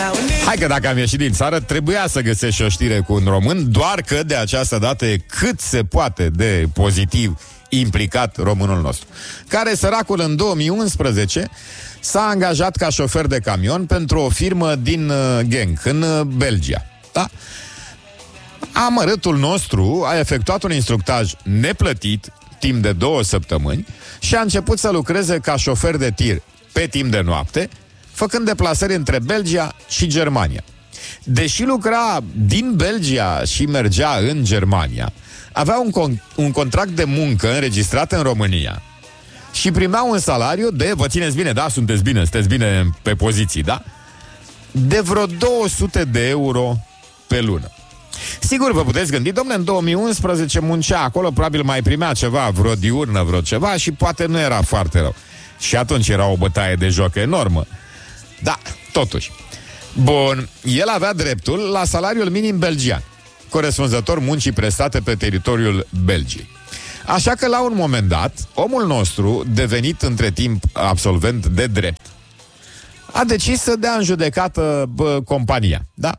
Hai că dacă am ieșit din țară, trebuia să găsești și o știre cu un român, doar că de această dată e cât se poate de pozitiv implicat românul nostru, care, săracul, în 2011 s-a angajat ca șofer de camion pentru o firmă din Genk, în Belgia. Da? Amărâtul nostru a efectuat un instructaj neplătit timp de 2 săptămâni și a început să lucreze ca șofer de tir pe timp de noapte, făcând deplasări între Belgia și Germania. Deși lucra din Belgia și mergea în Germania, avea un contract de muncă înregistrat în România și primea un salariu de, vă țineți bine, da? Sunteți bine pe poziții, da? De vreo 200 de euro pe lună. Sigur, vă puteți gândi, domnule, în 2011 muncea acolo, probabil mai primea ceva, vreo diurnă, vreo ceva și poate nu era foarte rău. Și atunci era o bătaie de joc enormă. Da, totuși. Bun, el avea dreptul la salariul minim belgian, corespunzător muncii prestate pe teritoriul Belgiei. Așa că, la un moment dat, omul nostru, devenit între timp absolvent de drept, a decis să dea în judecată compania. Da?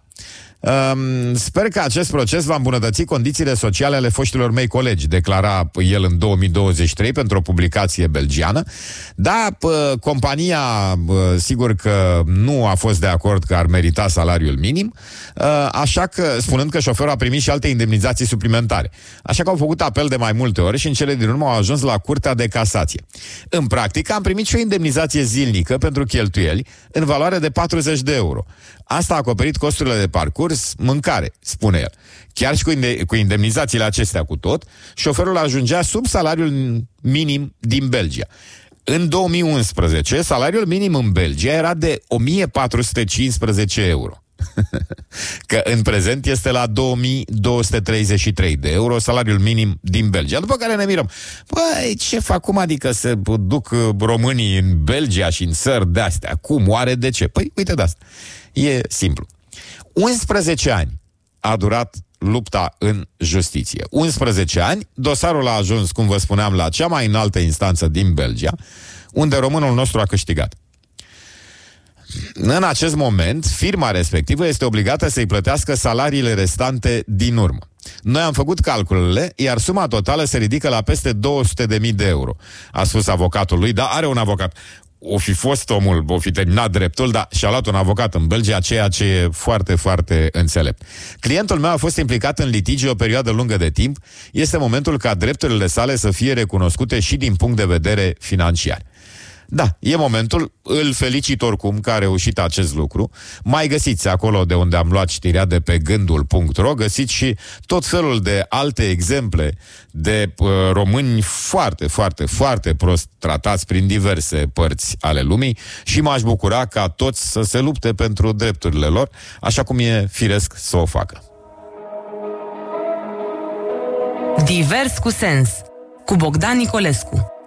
Sper că acest proces va îmbunătăți condițiile sociale ale foștilor mei colegi, declara el în 2023 pentru o publicație belgiană. Da, compania sigur că nu a fost de acord că ar merita salariul minim, așa că, spunând că șoferul a primit și alte indemnizații suplimentare. Așa că au făcut apel de mai multe ori și în cele din urmă au ajuns la Curtea de Casație. În practică am primit și o indemnizație zilnică pentru cheltuieli în valoare de 40 de euro. Asta a acoperit costurile de parcurs, mâncare, spune el. Chiar și cu indemnizațiile acestea cu tot, șoferul ajungea sub salariul minim din Belgia. În 2011, salariul minim în Belgia era de 1415 euro. Că în prezent este la 2233 de euro salariul minim din Belgia. După care ne mirăm, păi ce fac, cum adică se duc românii în Belgia și în țări de-astea? Cum, oare, de ce? Păi uite de asta. E simplu. 11 ani a durat lupta în justiție. 11 ani, dosarul a ajuns, cum vă spuneam, la cea mai înaltă instanță din Belgia, unde românul nostru a câștigat. În acest moment, firma respectivă este obligată să-i plătească salariile restante din urmă. Noi am făcut calculele, iar suma totală se ridică la peste 200.000 de euro, a spus avocatul lui. Da, are un avocat. O fi fost omul, o fi terminat dreptul, dar și-a luat un avocat în Belgia, ceea ce e foarte, foarte înțelept. Clientul meu a fost implicat în litigi o perioadă lungă de timp. Este momentul ca drepturile sale să fie recunoscute și din punct de vedere financiar. Da, e momentul, îl felicit oricum că a reușit acest lucru. Mai găsiți acolo de unde am luat știrea, de pe gândul.ro, găsiți și tot felul de alte exemple de români foarte, foarte, foarte prost tratați prin diverse părți ale lumii și m-aș bucura ca toți să se lupte pentru drepturile lor, așa cum e firesc să o facă. Divers cu sens, cu Bogdan Nicolescu.